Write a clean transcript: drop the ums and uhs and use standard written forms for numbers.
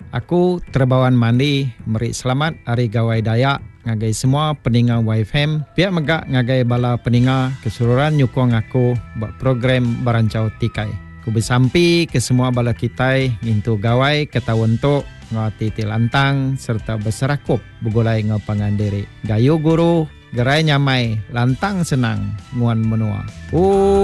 Aku terbawan mandi, meri selamat hari gawai Dayak ngagai semua peninga YFM. Pihak megak ngagai bala peninga keseluruhan nyukong aku buat program berancau tikai. Ku bersampi ke semua bala kitai ngintu gawai ketawontok ngati tilantang serta berserakup begulai ngapangan diri. Gayo guru, gerai nyamai, lantang senang, nguan menua.